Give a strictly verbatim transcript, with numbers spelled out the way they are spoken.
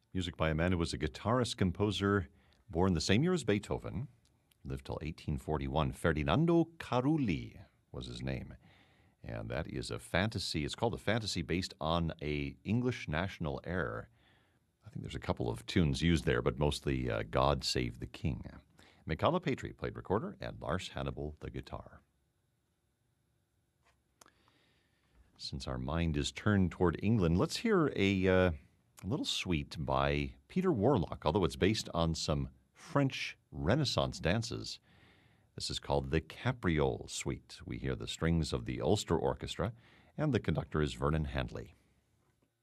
Music by a man who was a guitarist composer born the same year as Beethoven, lived till eighteen forty-one. Ferdinando Carulli was his name. And that is a fantasy. It's called a fantasy based on a English national air. I think there's a couple of tunes used there, but mostly uh, God Save the King. Michala Patry played recorder, and Lars Hannibal the guitar. Since our mind is turned toward England, let's hear a, uh, a little suite by Peter Warlock, although it's based on some French Renaissance dances. This is called the Capriole Suite. We hear the strings of the Ulster Orchestra, and the conductor is Vernon Handley.